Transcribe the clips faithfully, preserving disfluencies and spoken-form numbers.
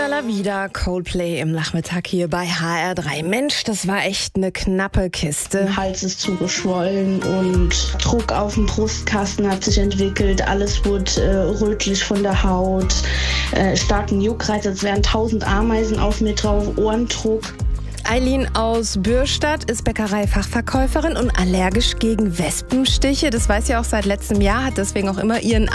Viva la Vida, Coldplay im Nachmittag hier bei H R drei. Mensch, das war echt eine knappe Kiste. Der Hals ist zugeschwollen und Druck auf dem Brustkasten hat sich entwickelt. Alles wurde äh, rötlich von der Haut, äh, starken Juckreiz, als wären tausend Ameisen auf mir drauf, Ohrendruck. Eileen aus Bürstadt ist Bäckereifachverkäuferin und allergisch gegen Wespenstiche. Das weiß sie auch seit letztem Jahr, hat deswegen auch immer ihren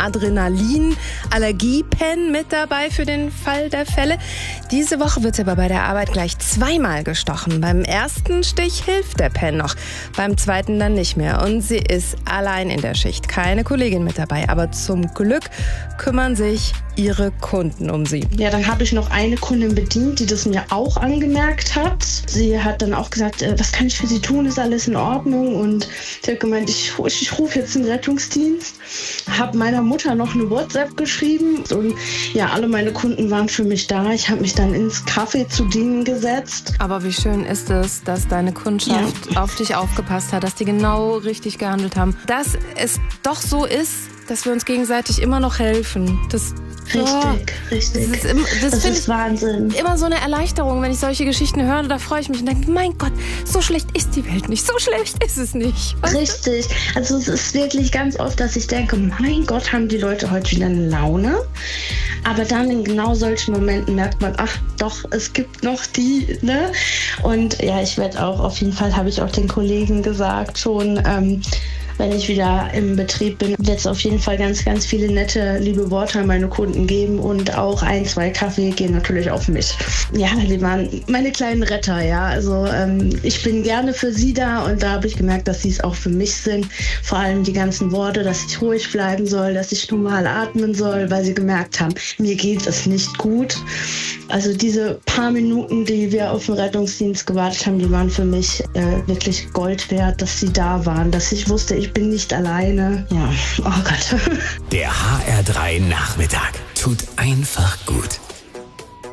Adrenalin-Allergie-Pen mit dabei für den Fall der Fälle. Diese Woche wird sie aber bei der Arbeit gleich zweimal gestochen. Beim ersten Stich hilft der Pen noch, beim zweiten dann nicht mehr. Und sie ist allein in der Schicht, keine Kollegin mit dabei. Aber zum Glück kümmern sich ihre Kunden um sie. Ja, dann habe ich noch eine Kundin bedient, die das mir auch angemerkt hat. Sie hat dann auch gesagt, äh, was kann ich für Sie tun, ist alles in Ordnung? Und sie hat gemeint, ich, ich, ich rufe jetzt den Rettungsdienst, habe meiner Mutter noch eine WhatsApp geschrieben und ja, alle meine Kunden waren für mich da. Ich habe mich dann ins Café zu denen gesetzt. Aber wie schön ist es, dass deine Kundschaft ja. auf dich aufgepasst hat, dass die genau richtig gehandelt haben. Dass es doch so ist, dass wir uns gegenseitig immer noch helfen. Das Richtig, oh, richtig. Das ist, im, das das ist Wahnsinn. Immer so eine Erleichterung, wenn ich solche Geschichten höre, da freue ich mich und denke, mein Gott, so schlecht ist die Welt nicht, so schlecht ist es nicht. Richtig, also es ist wirklich ganz oft, dass ich denke, mein Gott, haben die Leute heute wieder eine Laune. Aber dann in genau solchen Momenten merkt man, ach doch, es gibt noch die, ne? Und ja, ich werde auch, auf jeden Fall habe ich auch den Kollegen gesagt schon, ähm, wenn ich wieder im Betrieb bin, wird es auf jeden Fall ganz, ganz viele nette, liebe Worte an meine Kunden geben und auch ein, zwei Kaffee gehen natürlich auf mich. Ja, die waren meine kleinen Retter, ja. Also ähm, ich bin gerne für sie da und da habe ich gemerkt, dass sie es auch für mich sind. Vor allem die ganzen Worte, dass ich ruhig bleiben soll, dass ich normal atmen soll, weil sie gemerkt haben, mir geht es nicht gut. Also diese paar Minuten, die wir auf den Rettungsdienst gewartet haben, die waren für mich äh, wirklich Gold wert, dass sie da waren, dass ich wusste, ich bin nicht alleine. Ja, oh Gott. Der H R drei Nachmittag tut einfach gut.